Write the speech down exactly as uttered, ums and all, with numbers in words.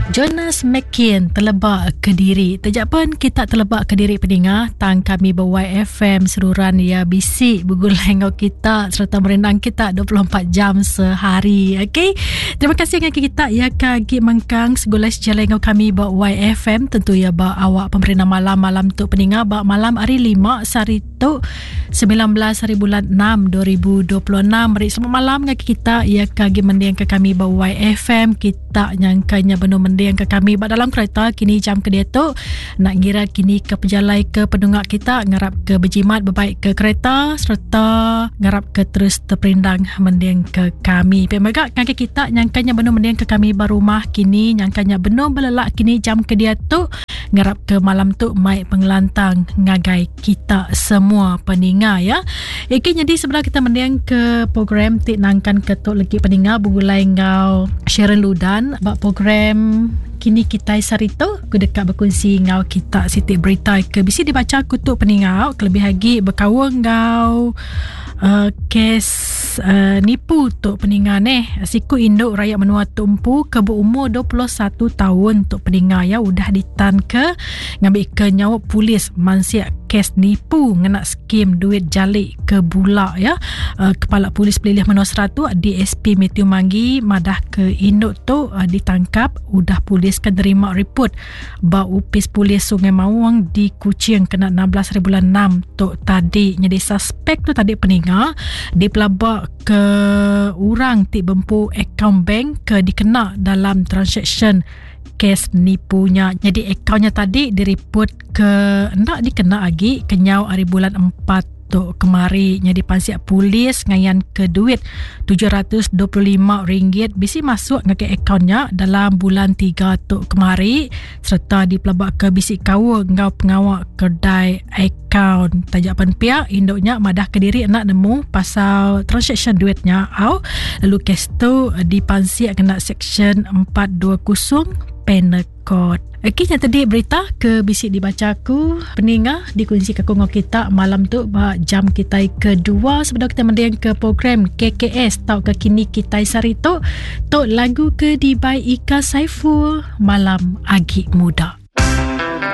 Jonas McKean terlebak Kediri. Tejak pun kita terlebak Kediri pendengar. Tang kami ber-Y F M seruran ya bisik bergulai ngau kita serta merendang kita dua puluh empat jam sehari. Okey. Terima kasih dengan kita ya kaki mengkang segulai sejalan ngau kami ber-Y F M. Tentu ya ba awak pemerintah malam-malam tu pendengar ba malam hari lima sehari tu sembilan belas hari bulan enam dua ribu dua puluh enam. Mari selamat malam dengan kita ya kaki mendiang ke kami ber-Y F M. Kita nyangkanya benar yang ke kami bak dalam kereta kini jam ke dia tu nak ngira kini ke pejalai ke pendungak kita ngarap ke berjimat berbaik ke kereta serta ngarap ke terus terperindang mendiang ke kami pemegak ngaki kita nyangkanya benar mendiang ke kami barumah kini nyangkanya benar belelak kini jam ke dia tu ngarap ke malam tu mai pengelantang ngagai kita semua peninga ya. Iki jadi sebelah kita mendiang ke program tik nangkan ketuk lagi peninga bergulai ngau Sharon Ludan bak program kini kita sarito ku dekat berkongsi ngau kita siti berita ke bisi dibaca kutuk peningau kelebih lagi berkawang ngau uh, kes uh, nipu tok peningau ni siku induk rakyat menua tumpu ke berumur dua puluh satu tahun tok peningau ya udah ditan ke ngambil ke nyawa polis mansiak kes nipu ngena skim duit jalik ke bulak ya. Uh, Kepala Polis Pelilih Menua Seratu D S P Matthew Manggi madah ke induk tu uh, ditangkap udah polis kan terima report ba upis polis Sungai Mawang di Kuching kena enam belas hari bulan enam tu tadi jadi suspek tu tadi peninga dipelabak ke orang ti bempu akaun bank ke dikena dalam transaction kes nipunya. Jadi akaunnya tadi direport ke nak dikena lagi kenyau hari bulan empat tu kemari nya dipansiak polis ngayan ke duit tujuh ratus dua puluh lima ringgit bisi masuk ngake akaunnya dalam bulan tiga tu kemari serta dipelabak ke bisi kawa ngau pengawak kedai akaun tajapan pihak induknya madah Kediri nak nemu pasal transaction duitnya au lalu kes tu dipansiak kena section empat dua kosong penal code. Okey, yang tadi berita ke bisik dibacaku peninga dikongsi ke kongok kita malam tu bah jam kita kedua sebelum kita mendiang ke program K K S tau ke kini kita sarito tok lagu ke di by Ika Saiful Malam Agi Muda.